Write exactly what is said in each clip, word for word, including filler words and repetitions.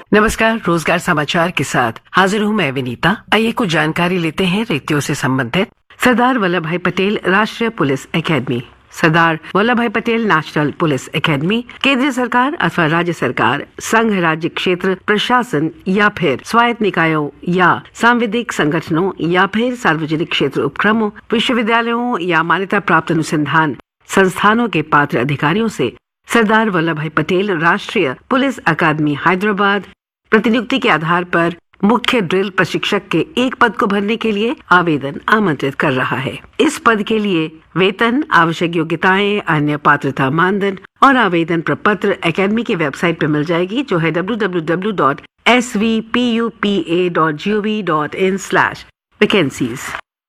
नमस्कार, रोजगार समाचार के साथ हाजिर हूँ मैं विनीता। आइए कुछ जानकारी लेते हैं रिक्तियों से संबंधित। सरदार वल्लभ भाई पटेल राष्ट्रीय पुलिस एकेडमी। सरदार वल्लभ भाई पटेल नेशनल पुलिस एकेडमी केंद्रीय सरकार अथवा राज्य सरकार, संघ राज्य क्षेत्र प्रशासन या फिर स्वायत्त निकायों या सांविधिक संगठनों या फिर सार्वजनिक क्षेत्र उपक्रमों, विश्वविद्यालयों या मान्यता प्राप्त अनुसंधान संस्थानों के पात्र अधिकारियों से सरदार वल्लभ भाई पटेल राष्ट्रीय पुलिस अकादमी हैदराबाद प्रतिनियुक्ति के आधार पर मुख्य ड्रिल प्रशिक्षक के एक पद को भरने के लिए आवेदन आमंत्रित कर रहा है। इस पद के लिए वेतन, आवश्यक योग्यताएं, अन्य पात्रता मानदंड और आवेदन प्रपत्र एकेडमी की वेबसाइट पर मिल जाएगी, जो है W W W dot S V P U P A dot G O V dot in slash vacancies.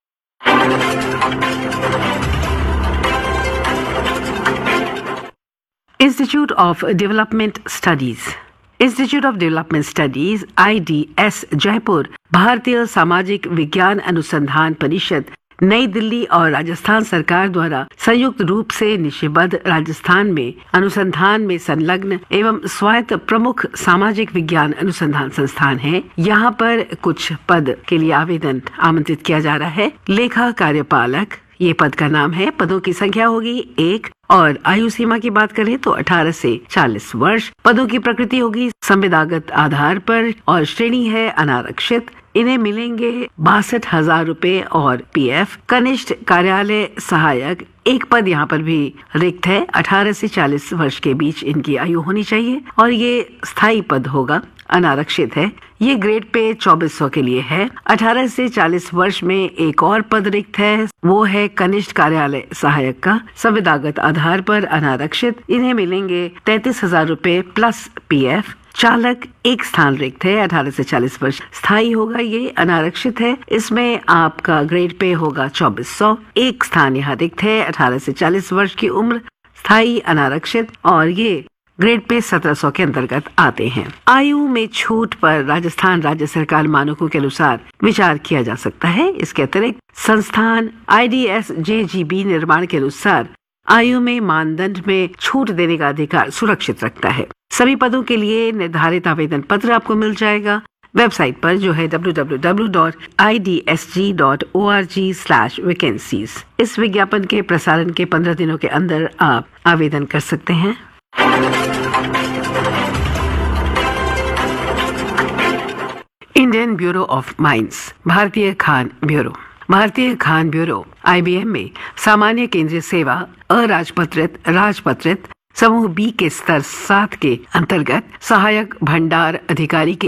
Institute of development studies institute of development studies I D S Jaipur, भारतीय सामाजिक विज्ञान अनुसंधान परिषद नई दिल्ली और राजस्थान सरकार द्वारा संयुक्त रूप से निशिबद्ध राजस्थान में अनुसंधान में संलग्न एवं स्वायत्त प्रमुख सामाजिक विज्ञान अनुसंधान संस्थान है। यहाँ पर कुछ पद के लिए आवेदन आमंत्रित किया जा रहा है। लेखा कार्यपालक ये पद का नाम है। पदों की संख्या होगी एक और आयु सीमा की बात करें तो अठारह से चालीस वर्ष। पदों की प्रकृति होगी संविदागत आधार पर और श्रेणी है अनारक्षित। इन्हें मिलेंगे बासठ हजार रूपए और पीएफ। कनिष्ठ कार्यालय सहायक एक पद यहाँ पर भी रिक्त है। अठारह से चालीस वर्ष के बीच इनकी आयु होनी चाहिए और ये स्थायी पद होगा, अनारक्षित है। ये ग्रेड पे चौबीस सौ के लिए है। अठारह से चालीस वर्ष में एक और पद रिक्त है, वो है कनिष्ठ कार्यालय सहायक का, संविदागत आधार पर अनारक्षित। इन्हें मिलेंगे तैतीस हजार रूपए प्लस पीएफ। चालक एक स्थान रिक्त है, अठारह से चालीस वर्ष, स्थायी होगा, ये अनारक्षित है। इसमें आपका ग्रेड पे होगा चौबीस सौ। एक स्थान यहाँ रिक्त है, अठारह से चालीस वर्ष की उम्र, स्थायी अनारक्षित, और ये ग्रेड पे सत्रह सौ के अंतर्गत आते हैं। आयु में छूट पर राजस्थान राज्य सरकार मानकों के अनुसार विचार किया जा सकता है। इसके अतिरिक्त संस्थान I D S J G B निर्माण के अनुसार आयु में मानदंड में छूट देने का अधिकार सुरक्षित रखता है। सभी पदों के लिए निर्धारित आवेदन पत्र आपको मिल जाएगा वेबसाइट पर, जो है W W W dot I D S G dot O R G slash vacancies. इस विज्ञापन के प्रसारण के पंद्रह दिनों के अंदर आप आवेदन कर सकते हैं। इंडियन ब्यूरो ऑफ माइंस, भारतीय खान ब्यूरो। भारतीय खान ब्यूरो आई बी एम में सामान्य केंद्रीय सेवा अराजपत्रित राजपत्रित समूह बी के स्तर सात के अंतर्गत सहायक भंडार अधिकारी के